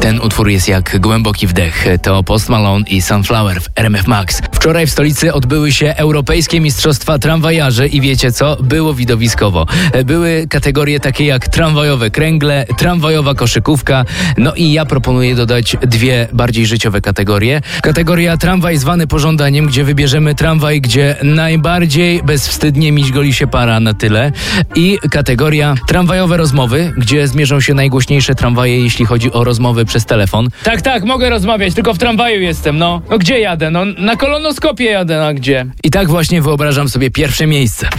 Ten utwór jest jak głęboki wdech. To Post Malone i Sunflower w RMF Max. Wczoraj w stolicy odbyły się Europejskie Mistrzostwa Tramwajarzy i wiecie co? Było widowiskowo. Były kategorie takie jak tramwajowe kręgle, tramwajowa koszykówka, no i ja proponuję dodać dwie bardziej życiowe kategorie. Kategoria tramwaj zwany pożądaniem, gdzie wybierzemy tramwaj, gdzie najbardziej bezwstydnie miźgoli się para na tyle. I kategoria tramwajowe rozmowy, gdzie zmierzą się najgłośniejsze tramwaje, jeśli chodzi o rozmowy przez telefon. Tak, mogę rozmawiać, tylko w tramwaju jestem, no. No gdzie jadę? No na kolonoskopię jadę, a gdzie? I tak właśnie wyobrażam sobie pierwsze miejsce.